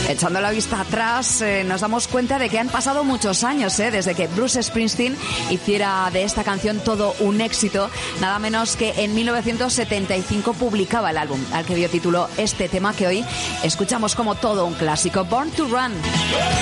Echando la vista atrás, nos damos cuenta de que han pasado muchos años, desde que Bruce Springsteen hiciera de esta canción todo un éxito, nada menos que en 1975 publicaba el álbum al que dio título este tema que hoy escuchamos como todo un clásico, Born to Run.